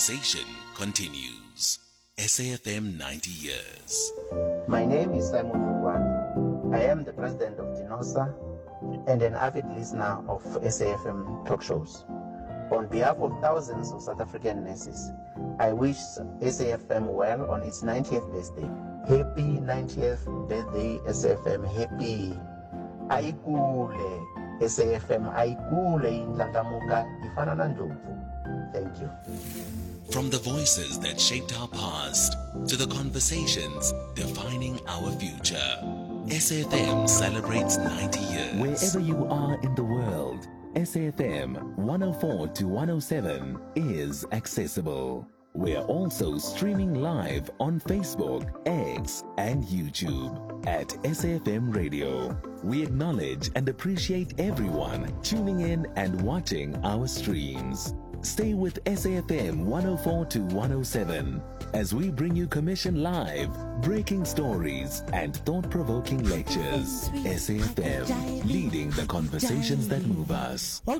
conversation continues. SAFM 90 years. My name is Simon Fugwan. I am the president of DINOSA and an avid listener of SAFM talk shows. On behalf of thousands of South African nurses, I wish SAFM well on its 90th birthday. Happy 90th birthday, SAFM. Happy. Aikule, SAFM. Aikule indlalamuka ifana na njovu. Thank you. From the voices that shaped our past to the conversations defining our future, SAFM celebrates 90 years. Wherever you are in the world, SAFM 104 to 107 is accessible. We're also streaming live on Facebook, X, and YouTube at SAFM Radio. We acknowledge and appreciate everyone tuning in and watching our streams. Stay with SAFM 104 to 107 as we bring you commission live, breaking stories, and thought-provoking lectures. SAFM, leading the conversations that move us.